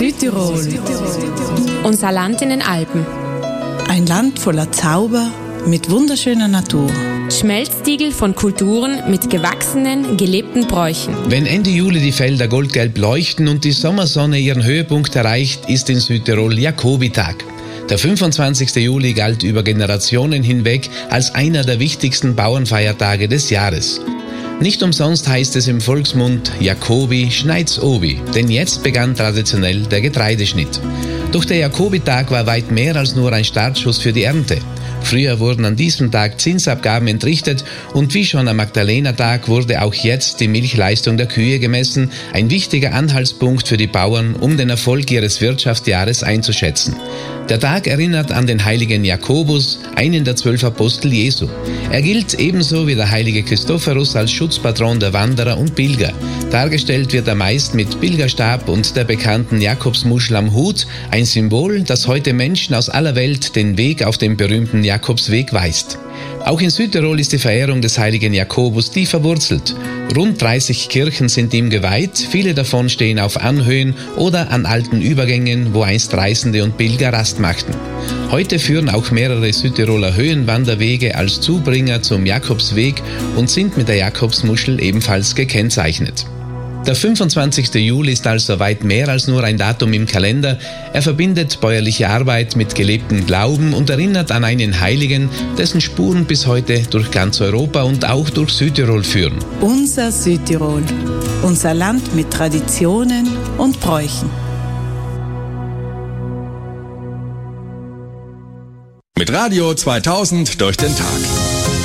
Südtirol. Unser Land in den Alpen. Ein Land voller Zauber mit wunderschöner Natur. Schmelztiegel von Kulturen mit gewachsenen, gelebten Bräuchen. Wenn Ende Juli die Felder goldgelb leuchten und die Sommersonne ihren Höhepunkt erreicht, ist in Südtirol Jakobitag. Der 25. Juli galt über Generationen hinweg als einer der wichtigsten Bauernfeiertage des Jahres. Nicht umsonst heißt es im Volksmund Jakobi schneit's obi, denn jetzt begann traditionell der Getreideschnitt. Doch der Jakobitag war weit mehr als nur ein Startschuss für die Ernte. Früher wurden an diesem Tag Zinsabgaben entrichtet und wie schon am Magdalenatag wurde auch jetzt die Milchleistung der Kühe gemessen, ein wichtiger Anhaltspunkt für die Bauern, um den Erfolg ihres Wirtschaftsjahres einzuschätzen. Der Tag erinnert an den heiligen Jakobus, einen der 12 Apostel Jesu. Er gilt ebenso wie der heilige Christophorus als Schutzpatron der Wanderer und Pilger. Dargestellt wird er meist mit Pilgerstab und der bekannten Jakobsmuschel am Hut, ein Symbol, das heute Menschen aus aller Welt den Weg auf den berühmten Jakobsweg weist. Auch in Südtirol ist die Verehrung des heiligen Jakobus tief verwurzelt. Rund 30 Kirchen sind ihm geweiht, viele davon stehen auf Anhöhen oder an alten Übergängen, wo einst Reisende und Pilger Rast machten. Heute führen auch mehrere Südtiroler Höhenwanderwege als Zubringer zum Jakobsweg und sind mit der Jakobsmuschel ebenfalls gekennzeichnet. Der 25. Juli ist also weit mehr als nur ein Datum im Kalender. Er verbindet bäuerliche Arbeit mit gelebtem Glauben und erinnert an einen Heiligen, dessen Spuren bis heute durch ganz Europa und auch durch Südtirol führen. Unser Südtirol, unser Land mit Traditionen und Bräuchen. Mit Radio 2000 durch den Tag.